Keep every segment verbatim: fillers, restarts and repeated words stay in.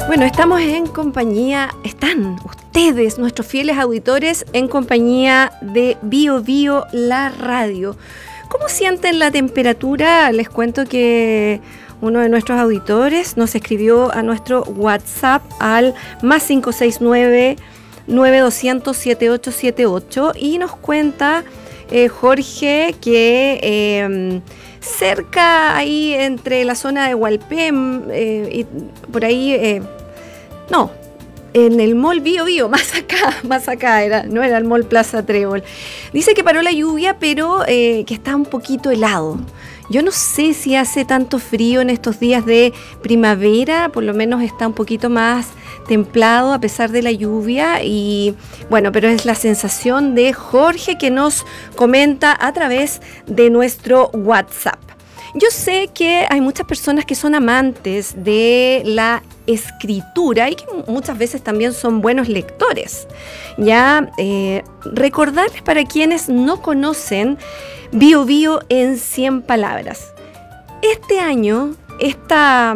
Bueno, estamos en compañía, están ustedes, nuestros fieles auditores, en compañía de Bio Bio, la radio. ¿Cómo sienten la temperatura? Les cuento que uno de nuestros auditores nos escribió a nuestro WhatsApp al más cinco seis nueve, nueve dos cero cero, siete ocho siete ocho y nos cuenta eh, Jorge que eh, cerca ahí entre la zona de Hualpén eh, y por ahí, eh, no, en el mall Bio Bio, más acá, más acá, era, no era el mall Plaza Trébol. Dice que paró la lluvia, pero eh, que está un poquito helado. Yo no sé si hace tanto frío en estos días de primavera, por lo menos está un poquito más templado a pesar de la lluvia y bueno, pero es la sensación de Jorge que nos comenta a través de nuestro WhatsApp. Yo sé que hay muchas personas que son amantes de la escritura y que muchas veces también son buenos lectores. Ya eh, recordarles para quienes no conocen Bio Bio en cien palabras. Este año, esta,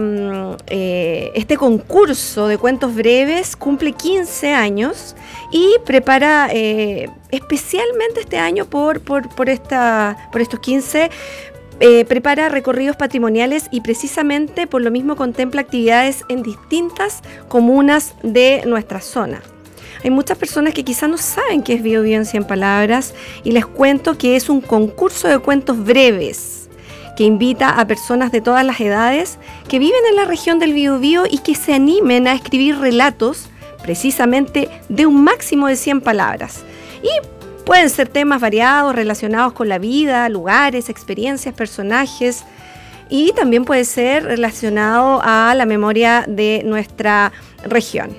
eh, este concurso de cuentos breves cumple quince años y prepara eh, especialmente este año por, por, por, esta, por estos quince. Eh, prepara recorridos patrimoniales y precisamente por lo mismo contempla actividades en distintas comunas de nuestra zona. Hay muchas personas que quizás no saben qué es Bio Bio en cien palabras y les cuento que es un concurso de cuentos breves que invita a personas de todas las edades que viven en la región del Biobío y que se animen a escribir relatos precisamente de un máximo de cien palabras. Y pueden ser temas variados relacionados con la vida, lugares, experiencias, personajes y también puede ser relacionado a la memoria de nuestra región.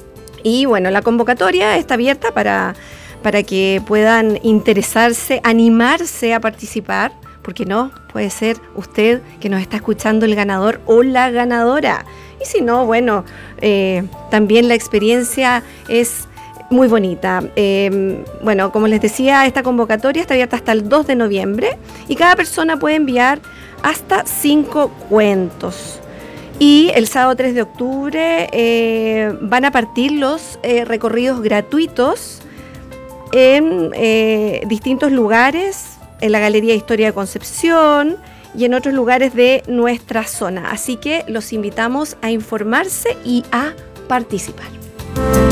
Y bueno, la convocatoria está abierta para, para que puedan interesarse, animarse a participar, porque no, puede ser usted que nos está escuchando el ganador o la ganadora. Y si no, bueno, eh, también la experiencia es muy bonita. Eh, bueno, como les decía, esta convocatoria está abierta hasta el dos de noviembre y cada persona puede enviar hasta cinco cuentos. Y el sábado tres de octubre eh, van a partir los eh, recorridos gratuitos en eh, distintos lugares, en la Galería de Historia de Concepción y en otros lugares de nuestra zona. Así que los invitamos a informarse y a participar.